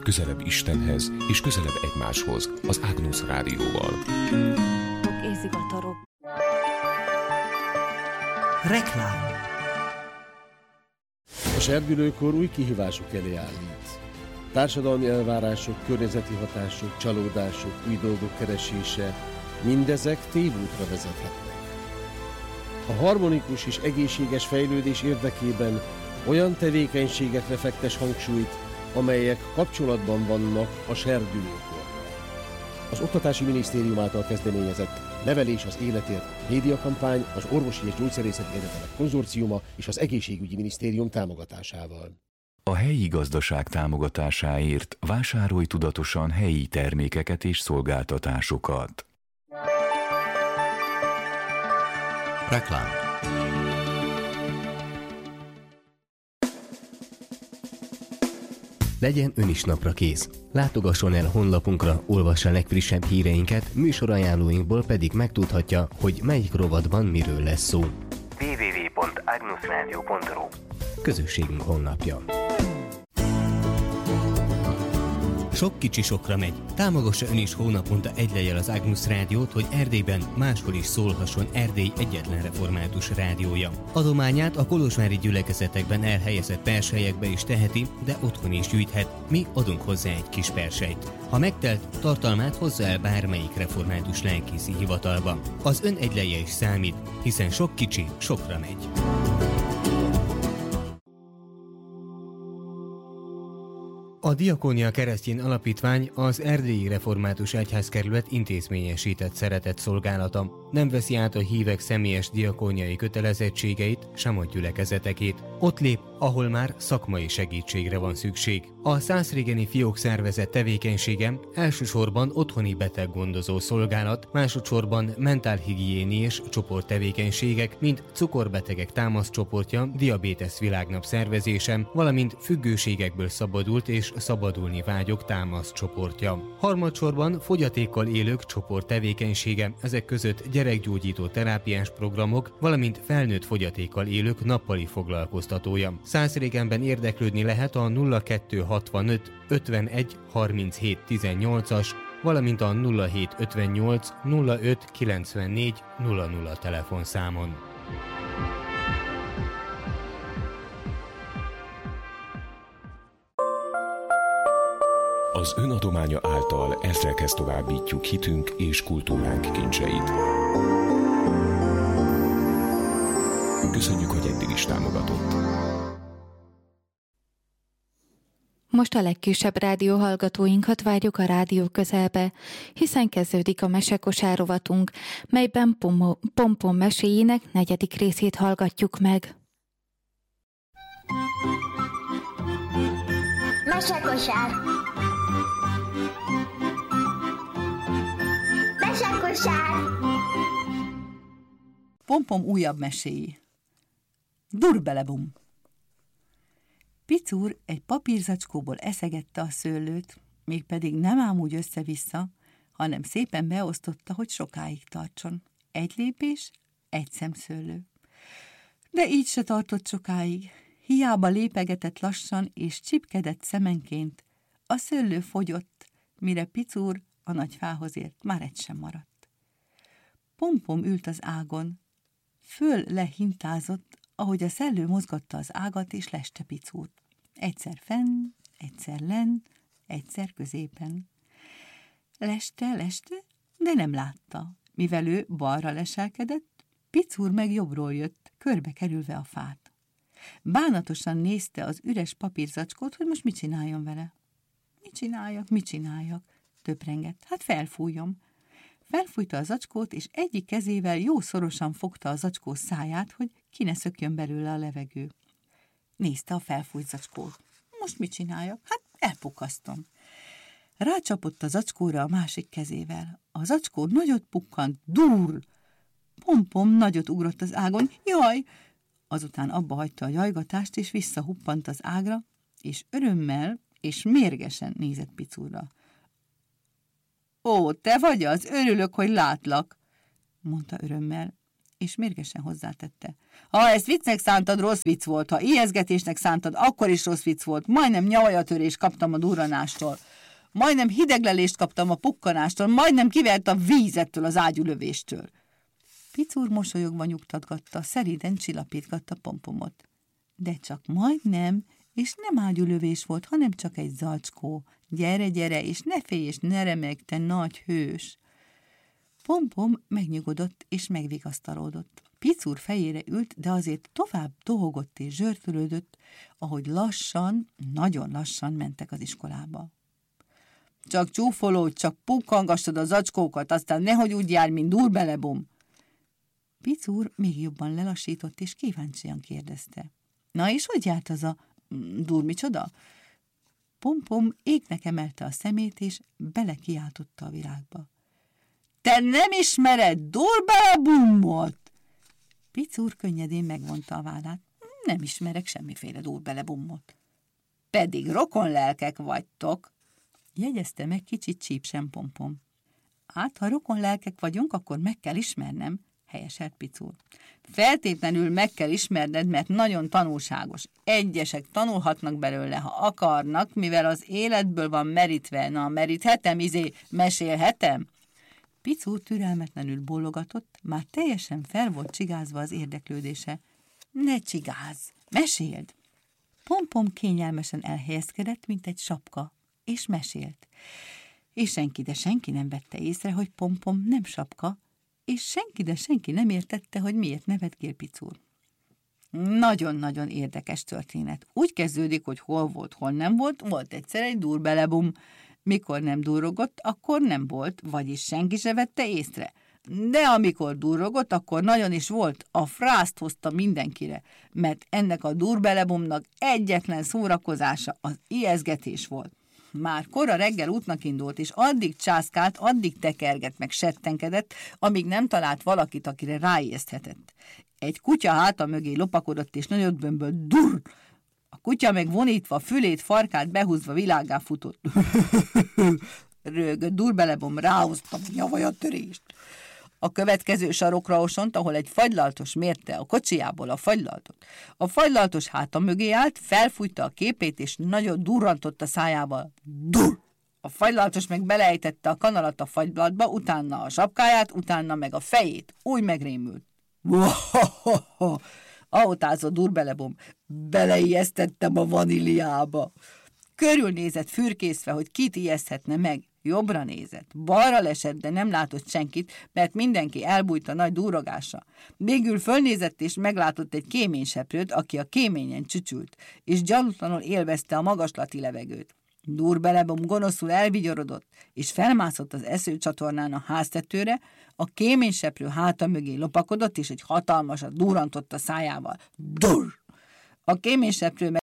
közelebb Istenhez és közelebb egymáshoz az Agnus Rádióval. És zivatarok. Reklám. A serdülőkor új kihívások elé állít. Társadalmi elvárások, környezeti hatások, csalódások, új dolgok keresése, mindezek tévútra vezethetnek. A harmonikus és egészséges fejlődés érdekében olyan tevékenységekre fektes hangsúlyt, amelyek kapcsolatban vannak a serdülőkorral. Az Oktatási Minisztérium által kezdeményezett Nevelés az életért médiakampány, az Orvosi és Gyógyszerészeti Egyetemek Konzorciuma és az Egészségügyi Minisztérium támogatásával. A helyi gazdaság támogatásáért vásárolj tudatosan helyi termékeket és szolgáltatásokat. Reklám. Legyen ön is napra kész. Látogasson el honlapunkra, olvassa a legfrissebb híreinket, műsorajánlóinkból pedig megtudhatja, hogy melyik rovatban miről lesz szó. www.agnusradio.ru Közösségünk honlapja. Sok kicsi sokra megy. Támogassa ön is hónaponta egy lejjel az Agnus Rádiót, hogy Erdélyben máshol is szólhasson Erdély egyetlen református rádiója. Adományát a kolozsvári gyülekezetekben elhelyezett perselyekbe is teheti, de otthon is gyűjthet. Mi adunk hozzá egy kis perselyt. Ha megtelt, tartalmát hozza el bármelyik református lelkészi hivatalba. Az ön egy lejje is számít, hiszen sok kicsi sokra megy. A Diakónia Keresztény Alapítvány az Erdélyi Református Egyházkerület intézményesített szeretetszolgálata. Nem veszi át a hívek személyes diakóniai kötelezettségeit, sem a gyülekezetekét. Ott lép, ahol már szakmai segítségre van szükség. A Szászrégeni Fiók Szervezet tevékenysége elsősorban otthoni beteggondozó szolgálat, másodszorban mentálhigiéniés csoporttevékenységek, mint cukorbetegek támaszcsoportja, diabétesz világnap szervezése, valamint függőségekből szabadult és szabadulni vágyók támaszcsoportja. Harmadsorban fogyatékkal élők csoporttevékenysége, ezek között gyerekgyógyító terápiás programok, valamint felnőtt fogyatékkal élők nappali foglalkoztatója. Szászrégenben érdeklődni lehet a 0265 51 37 18-as, valamint a 0758 05 94 00 telefonszámon. Az ön adománya által ezrekhez továbbítjuk hitünk és kultúránk kincseit. Köszönjük, hogy eddig is támogatott. Most a legkisebb rádióhallgatóinkat várjuk a rádió közelbe, hiszen kezdődik a mesekosár rovatunk, melyben Pompom meséjének 4. részét hallgatjuk meg. Mesekosár! Mesekosár! Pompom újabb meséi. Durbelebum! Picúr egy papírzacskóból eszegette a szőlőt, mégpedig nem ám úgy össze-vissza, hanem szépen beosztotta, hogy sokáig tartson. Egy lépés, egy szemszőlő. De így se tartott sokáig. Hiába lépegetett lassan és csipkedett szemenként. A szőlő fogyott, mire Picúr a nagy fához ért, már egy sem maradt. Pompom ült az ágon. Föl lehintázott, ahogy a szellő mozgatta az ágat, és leste Picúrt. Egyszer fenn, egyszer lenn, egyszer középen. Leste, de nem látta. Mivel ő balra leselkedett, Picúr meg jobbról jött, körbe kerülve a fát. Bánatosan nézte az üres papírzacskót, hogy most mit csináljon vele. Mit csináljak? Töprengett. Hát felfújjam. Felfújta a zacskót, és egyik kezével jó szorosan fogta a zacskó száját, hogy ki ne szökjön belőle a levegő. Nézte a felfújt zacskót. Most mit csináljak? Hát elpukasztom. Rácsapott a zacskóra a másik kezével. A zacskó nagyot pukkant. Durr! Pompom nagyot ugrott az ágon. Jaj! Azután abba hagyta a jajgatást, és visszahuppant az ágra, és örömmel és mérgesen nézett Picúrra. Ó, te vagy az, örülök, hogy látlak, mondta örömmel. és mérgesen hozzátette. Ha ezt viccnek szántad, rossz vicc volt, ha ijeszgetésnek szántad, akkor is rossz vicc volt. Majdnem nyavajatörést kaptam a durranástól. Majdnem hideglelést kaptam a pukkanástól, majdnem kivert a vízettől az ágyúlövéstől. Picúr mosolyogva nyugtatgatta, szeriden csillapítgatta Pompomot. De csak majdnem, és nem ágyúlövés volt, hanem csak egy zacskó. Gyere, gyere, és ne félj, és ne remegj, te nagy hős. Pompom megnyugodott, és megvigasztalódott. Picúr fejére ült, de azért tovább dohogott és zsörtölődött, ahogy lassan, nagyon lassan mentek az iskolába. Csak csúfolódj, csak pukkangastad a zacskókat, aztán nehogy úgy járj, mint Durbelebum. Picúr még jobban lelassított, és kíváncsian kérdezte. Na és hogy járt az a durmicsoda? Pompom égnek emelte a szemét, és belekiáltotta a virágba. Te nem ismered Durbelebumot? Picúr könnyedén megvonta a vállát. Nem ismerek semmiféle Durbelebumot. Pedig rokonlelkek vagytok, jegyezte meg kicsit csípsen Pompom. Hát, ha rokonlelkek vagyunk, akkor meg kell ismernem, helyeselt Picúr. Feltétlenül meg kell ismerned, mert nagyon tanulságos. Egyesek tanulhatnak belőle, ha akarnak, mivel az életből van merítve. Na, meríthetem, mesélhetem? Picúr türelmetlenül bólogatott, már teljesen fel volt csigázva az érdeklődése. Ne csigázz, meséld! Pompom kényelmesen elhelyezkedett, mint egy sapka, és mesélt. És senki, de senki nem vette észre, hogy Pompom nem sapka, és senki, de senki nem értette, hogy miért nevetgél Picúr. Nagyon-nagyon érdekes történet. Úgy kezdődik, hogy hol volt, hol nem volt, volt egyszer egy Durbelebum. Mikor nem durrogott, akkor nem volt, vagyis senki se vette észre. De amikor durrogott, akkor nagyon is volt, a frászt hozta mindenkire, mert ennek a Durbelebumnak egyetlen szórakozása az ijeszgetés volt. Már kora reggel útnak indult, és addig császkált, addig tekergett, meg settenkedett, amíg nem talált valakit, akire ráijeszthetett. Egy kutya háta mögé lopakodott, és nagyot bömbölt, durr! A kutya meg vonítva, fülét, farkát behúzva világgá futott. Rögött Durbelebum, ráhoztam nyavajatörést. A következő sarokra osont, ahol egy fagylaltos mérte a kocsijából a fagylaltot. A fagylaltos háta mögé állt, felfújta a képét, és nagyot durrantott a szájával. Durr! A fagylaltos meg beleejtette a kanalat a fagylaltba, utána a sapkáját, utána meg a fejét. Úgy megrémült. Ahotázott Durbelebum, beleijesztettem a vaníliába. Körülnézett fürkészve, hogy kit ijeszthetne meg. Jobbra nézett, balra lesett, de nem látott senkit, mert mindenki elbújt a nagy durrogásra. Végül fölnézett, és meglátott egy kéményseprőt, aki a kéményen csücsült, és gyanútlanul élvezte a magaslati levegőt. Durbelebum gonoszul elvigyorodott, és felmászott az eszőcsatornán a háztetőre, a kéményseprő háta mögé lopakodott, és egy hatalmasat durrantott a szájával. Durr! A kéményseprő meg...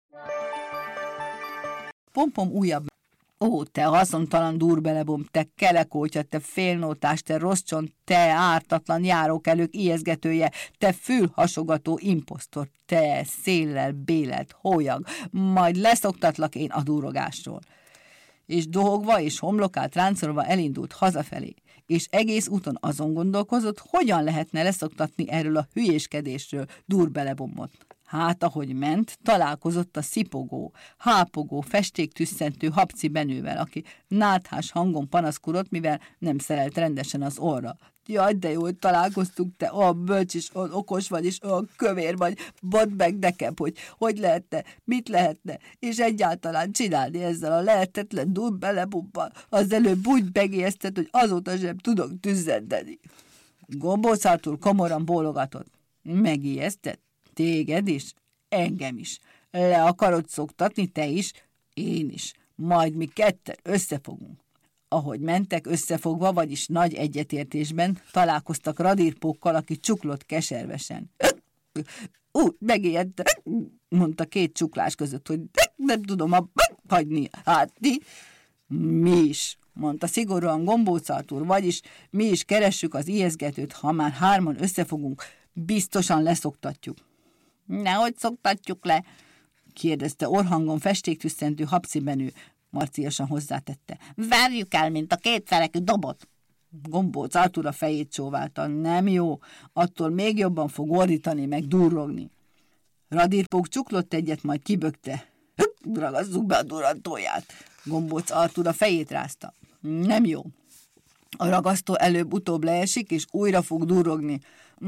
Pompom újabb. Ó, te haszontalan Durbelebum, te kelekótya, te félnótás, te rossz csont, te ártatlan járókelők ijeszgetője, te fülhasogató imposztor, te széllel bélelt hólyag, majd leszoktatlak én a durrogásról. És dohogva és homlokát ráncolva elindult hazafelé, és egész úton azon gondolkozott, hogyan lehetne leszoktatni erről a hülyéskedésről Durbelebumot. Hát, ahogy ment, találkozott a szipogó, hápogó, festéktüsszentő Habci Benővel, aki náthás hangon panaszkodott, mivel nem szerelt rendesen az orra. Jaj, de jól találkoztunk, te olyan bölcs és olyan okos vagy, és olyan kövér vagy, mondd meg nekem, hogy lehetne, mit lehetne, és egyáltalán csinálni ezzel a lehetetlen Durbelebummal. Az előbb úgy megijesztett, hogy azóta sem tudok tüzzenteni. Gombócától komoran bólogatott. Megijesztett? Téged is? Engem is. Le akarod szoktatni, te is? Én is. Majd mi ketten összefogunk. Ahogy mentek összefogva, vagyis nagy egyetértésben, találkoztak radírpókkal, aki csuklott keservesen. Megijedtem, mondta két csuklás között, hogy nem tudom hagyni. Hát ti? Mi is, mondta szigorúan Gombóc úr, vagyis mi is keressük az ijeszgetőt, ha már hárman összefogunk, biztosan leszoktatjuk. Nehogy szoktatjuk le, kérdezte orrhangon festéktüsszentő Habci Benő, marciasan hozzátette. Verjük el, mint a kétfelekű dobot. Gombóc Artúr a fejét csóválta. Nem jó, attól még jobban fog ordítani, meg durrogni. Radírpók csuklott egyet, majd kibökte. Ragazzuk be a durantóját. Gombóc Artúr a fejét rázta. Nem jó. A ragasztó előbb-utóbb leesik, és újra fog durrogni.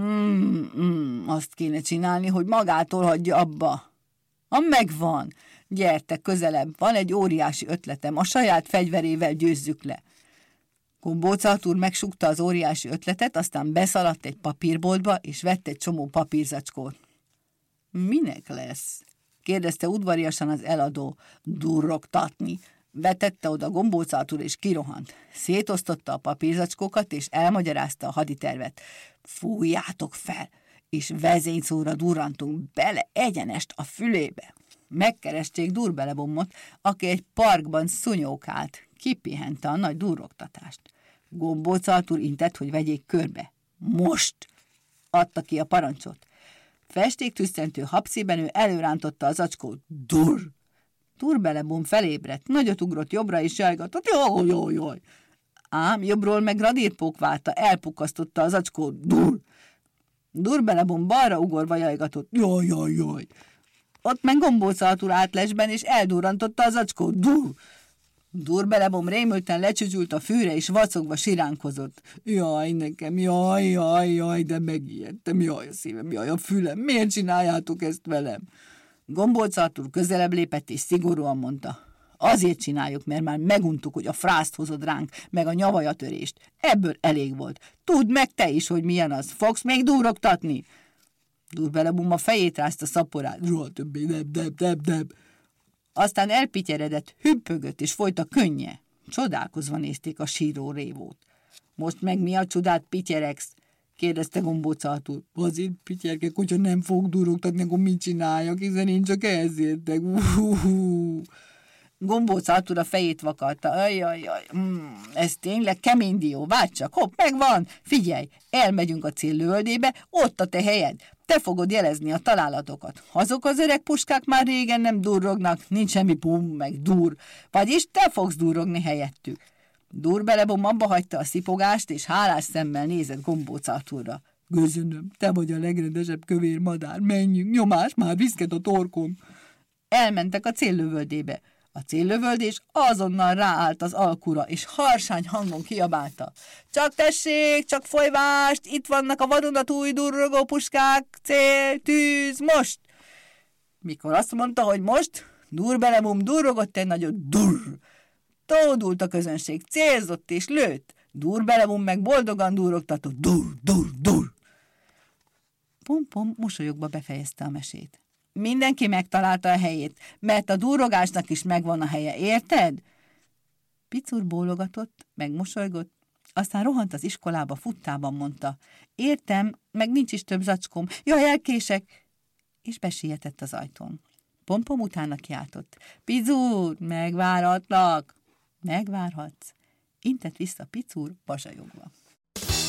Azt kéne csinálni, hogy magától hagyja abba. Megvan. Gyertek közelebb, van egy óriási ötletem, a saját fegyverével győzzük le. Gombóc Artúr megsúgta az óriási ötletet, aztán beszaladt egy papírboltba, és vett egy csomó papírzacskót. Minek lesz? Kérdezte udvariasan az eladó. Durrogtatni. Vetette oda Gombóc Artúr, és kirohant. Szétosztotta a papírzacskókat, és elmagyarázta a haditervet. Fújjátok fel, és vezényszóra durrantunk bele egyenest a fülébe. Megkeresték Durbelebommot, aki egy parkban szunyókált. Kipihente a nagy durrogtatást. Gombóc Artúr intett, hogy vegyék körbe. Most! Adta ki a parancsot. Festéktüsszentő habszében ő előrántotta az zacskót. Durr! Durbelebom felébredt, nagyot ugrott jobbra, és jajgatott. Jaj! Ám jobbról meg Radírpók várta, elpukasztotta az zacskót. Durr! Durbelebom balra ugorva jajgatott. Jaj! Ott meg Gombóc Artúr állt lesben, és eldurrantotta az zacskót. Durr! Durbelebom rémülten lecsücsült a fűre, és vacogva siránkozott. Jaj, nekem, jaj, de megijedtem, jaj a szívem, jaj a fülem, miért csináljátok ezt velem? Gombóc Artúr közelebb lépett, és szigorúan mondta. Azért csináljuk, mert már meguntuk, hogy a frászt hozod ránk, meg a nyavajatörést. Ebből elég volt. Tudd meg te is, hogy milyen az. Fogsz még durrogtatni? Durbelebum a fejét rázta szaporát. Soha többé, nem. Aztán elpityeredett, hüppögött, és folyt a könnye. Csodálkozva nézték a síró révót. Most meg mi a csodát pityeregsz? Kérdezte Gombóc Artúr. Azért pityerkek, hogyha nem fog durrogtatni, akkor mit csináljak, hiszen én csak ehhez értek. Gombóc Artúr a fejét vakarta. Jaj, ez tényleg kemény dió, várj csak, hopp, megvan. Figyelj, elmegyünk a céllövöldébe, ott a te helyed. Te fogod jelezni a találatokat. Azok az öreg puskák már régen nem durrognak, nincs semmi pum, meg dur. Vagyis te fogsz durrogni helyettük. Durbelebom abba hagyta a szipogást, és hálás szemmel nézett Gombóc Artúrra. Köszönöm, te vagy a legrendesebb kövér madár, menjünk, nyomás, már viszket a torkom. Elmentek a céllövöldébe. A céllövöldés azonnal ráállt az alkura, és harsány hangon kiabálta. Csak tessék, csak folyvást, itt vannak a vadonatúj durrogó puskák, cél, tűz, most! Mikor azt mondta, hogy most, Durbelebum durrogott egy nagyot, durr! Tódult a közönség, célzott és lőtt. Durbelebum meg boldogan durrogtatott, durr! Pom-pom mosolyogva befejezte a mesét. Mindenki megtalálta a helyét, mert a durrogásnak is megvan a helye, érted? Picur bólogatott, meg mosolygott, aztán rohant az iskolába, futtában mondta. Értem, meg nincs is több zacskóm. Jaj, elkések! És besietett az ajtón. Pompom utána kiáltott. Picur, megvárhatlak! Megvárhatsz. Intett vissza Picur, vasajogva.